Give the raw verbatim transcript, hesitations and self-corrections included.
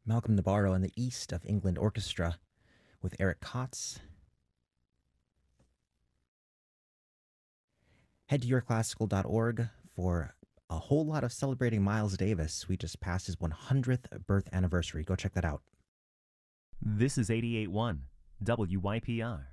Malcolm Nabarro and the East of England Orchestra with Eric Kotz. Head to your classical dot org for a whole lot of celebrating Miles Davis. We just passed his one hundredth birth anniversary. Go check that out. This is eighty-eight point one W Y P R.